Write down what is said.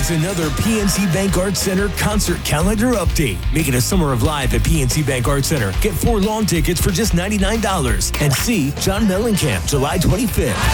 It's another PNC Bank Arts Center concert calendar update. Make it a summer of live at PNC Bank Arts Center. Get 4 lawn tickets for just $99 and see John Mellencamp July 25th.